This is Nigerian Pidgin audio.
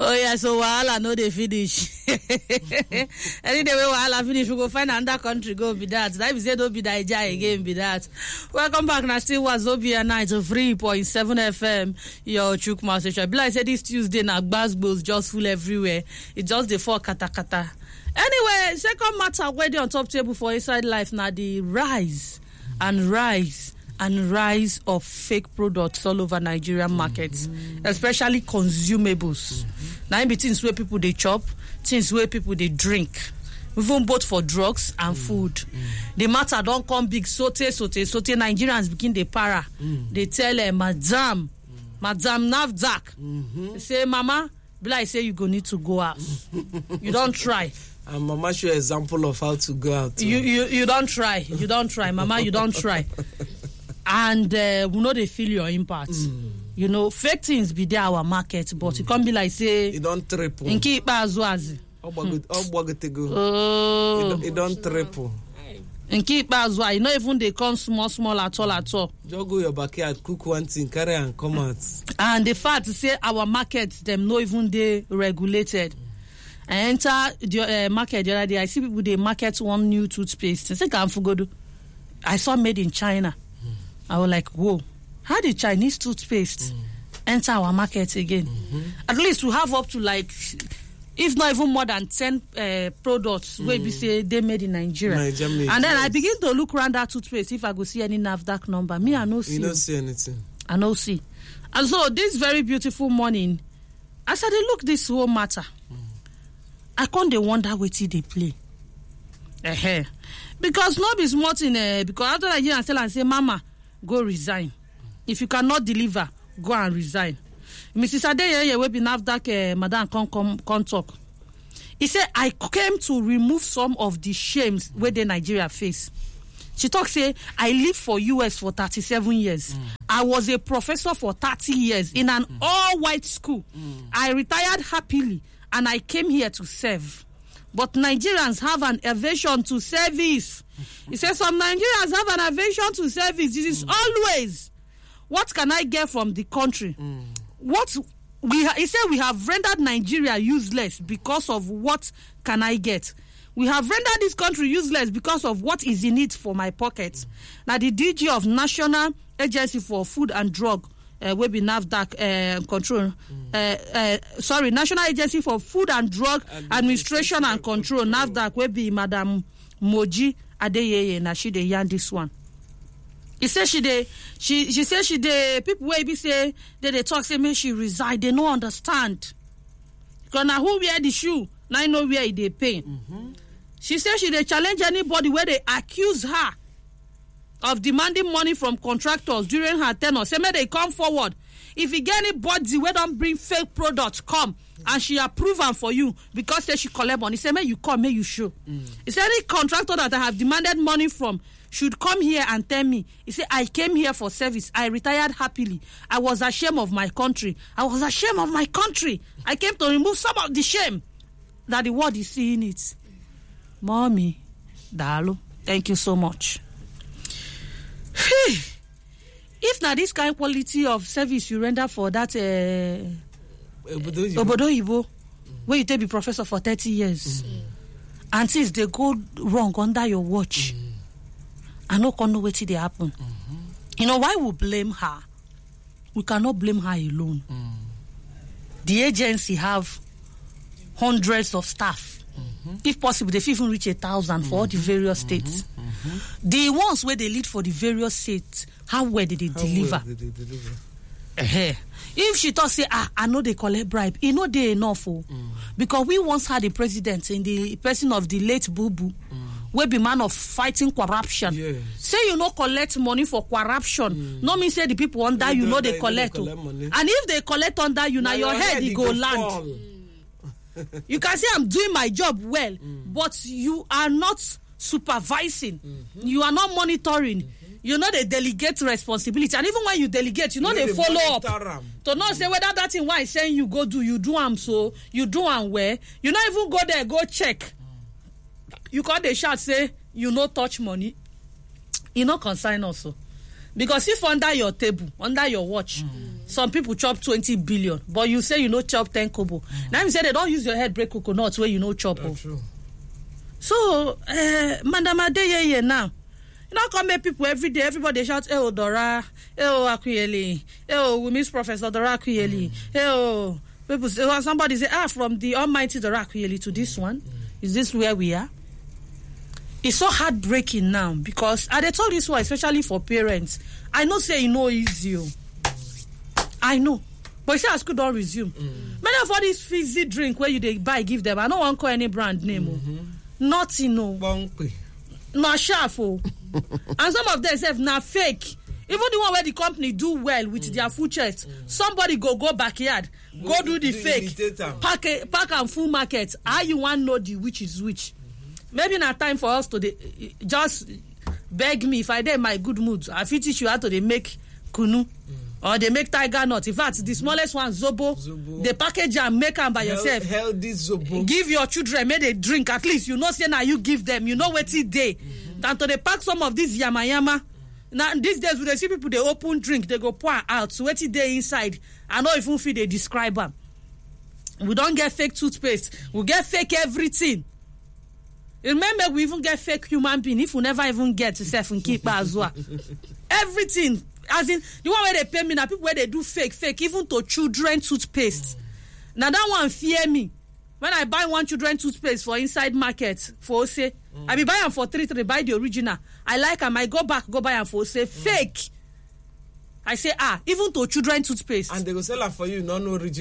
Oh yeah, so wahala no dey finish. Any day we wahala finish, we go find another country go be that. That be say don't be Naija again be that. Welcome back na still Wazobia 93.7 FM. Your Chukma station. Be like say this Tuesday na gbasgbos just full everywhere. It just dey fall kata. Anyway, second matter wey dey on top table for inside life na the rise of fake products all over Nigerian markets, especially consumables. Now in between where people they chop, things where people they drink, even both for drugs and food. The matter don't come big sote. Nigerians begin the para. They tell Madam Navdak, they say, Mama, I say you go need to go out. You don't try. And Mama show example of how to go out. You don't try. You don't try, Mama. You don't try. And we know they feel your impact. You know, fake things be there our market, but it can't be like say you don't triple. In keep azwazi. You don't triple. In keep azwa, you know even they come small at all. Just go your backyard, cook one thing, carry and come out. And the fact to say our markets them no even they regulated. I enter the market the other day. I see people they market one new toothpaste. I say I saw made in China. I was like, whoa, how did Chinese toothpaste enter our market again? At least we have up to like, if not even more than 10 products where we say they made in Nigeria. And then I begin to look around that toothpaste if I go see any NAFDAC number. Me, I no see. You don't see anything. I no see. And so this very beautiful morning, as I look this whole matter, I can't wonder what they play. Because no be smart in because after Nigerians tell and say, Mama, go resign. If you cannot deliver, go and resign. Mrs. Adeyeye will be NAFDAC, Madam, come talk. He said, I came to remove some of the shames where the Nigeria face. She talk say, I lived for US for 37 years. I was a professor for 30 years in an all-white school. I retired happily and I came here to serve. But Nigerians have an aversion to service. He says some Nigerians have an aversion to service. This is always, what can I get from the country? He said we have rendered Nigeria useless because of what can I get. We have rendered this country useless because of what is in it for my pocket. Now the DG of National Agency for Food and Drug will be NAFDAC control. National Agency for Food and Drug Administration and Control, NAFDAC will be Madam Moji Adeyeye. Now she dey yarn this one. He said she said she people where be say they talk say me she resign. They no understand. Because now who wear the shoe, now I know where they pain. She said she they challenge anybody where they accuse her of demanding money from contractors during her tenure. Say may they come forward. If you get anybody where don't bring fake products, come and she approve them for you because say she collect money. Say may you come, may you show. Is there any contractor that I have demanded money from should come here and tell me? He said, I came here for service. I retired happily. I was ashamed of my country. I came to remove some of the shame that the world is seeing it. Mommy, Dalo, thank you so much. If now this kind of quality of service you render for that Obodo Ibo, where you take be professor for 30 years, and since they go wrong under your watch, I no can know what they happen. You know why we blame her? We cannot blame her alone. The agency have hundreds of staff. If possible, they even reach 1,000 for all the various states. The ones where they lead for the various states, how well did they deliver? If she thought say, I know they collect bribe, you know they enough. Because we once had a president in the person of the late Bubu, where be man of fighting corruption. Say you know collect money for corruption. No mean say the people under you know they collect. And if they collect under you, now your head they go land. You can say I'm doing my job well, but you are not supervising. You are not monitoring. You know they delegate responsibility. And even when you delegate, you know they follow up. To not say whether that thing why saying you go do, you do am so, you do am where. You not even go there, go check. You call the shout say, you no touch money. You no consign also. Because if under your table, under your watch, some people chop 20 billion, but you say you no chop 10 kobo. Now you say they don't use your head break coconuts where you no chop. True. So, Madam Adeyeye now, you know, come make people every day, everybody shout, "Eh, Dora, eh, Akuyele, eh, we miss Professor Dora Akuyele, eh, people say, somebody say, from the almighty Dora Akuyele to this one, is this where we are?" It's so heartbreaking now because I told this one, especially for parents. I know say you know easy. I know. But you say school don't resume. Many of all these fizzy drink where you they buy, give them. I don't want to call any brand name. Nothing, no. No sharp. And some of them say na fake. Even the one where the company do well with their food chest, somebody go backyard, go do the fake, pack and full market. How you want know the which is which? Maybe not time for us to just beg me if I dey my good mood. I fit teach you how to they make kunu or they make tiger nut. In fact, the smallest one zobo. They package and make them by yourself. Healthy zobo. Give your children, may they drink at least. You know, say now you give them. You know what it day. Than to they pack some of this yama. Now these days, when they see people they open drink, they go pour out. So what it day inside? I know if you feel they describe them. We don't get fake toothpaste. We get fake everything. Remember, we even get fake human being if we never even get to self and keep as well. Everything. As in, the one where they pay me now, people where they do fake, even to children toothpaste. Now that one fear me. When I buy one children toothpaste for inside market, for say, I be buy them for 3 buy the original. I like them, I go buy them for say fake. I say, even to children toothpaste. And they go sell it for you, no original.